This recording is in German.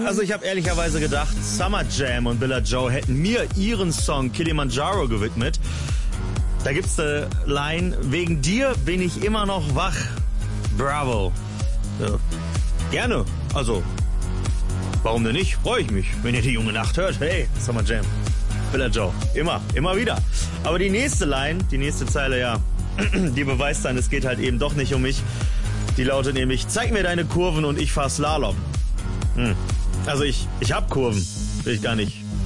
Also ich habe ehrlicherweise gedacht, Summer Jam und Billa Joe hätten mir ihren Song Kilimanjaro gewidmet. Da gibt's eine Line: Wegen dir bin ich immer noch wach. Bravo. Gerne. Also, warum denn nicht? Freue ich mich, wenn ihr die junge Nacht hört. Hey, Summer Jam, Billa Joe. Immer wieder. Aber die nächste Line, die nächste Zeile, ja, die beweist dann, es geht halt eben doch nicht um mich. Die lautet nämlich: Zeig mir deine Kurven und ich fahr Slalom. Also ich hab Kurven. Will ich gar nicht